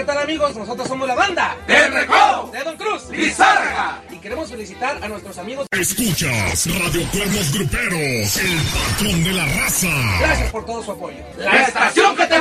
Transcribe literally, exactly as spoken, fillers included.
¿qué tal, amigos? Nosotros somos la banda ¡El Recodo! de Don Cruz ¡Lizárraga! y queremos felicitar a nuestros amigos. Escuchas Radio Cuernos Gruperos, el patrón de la raza. Gracias por todo su apoyo. ¡La estación que te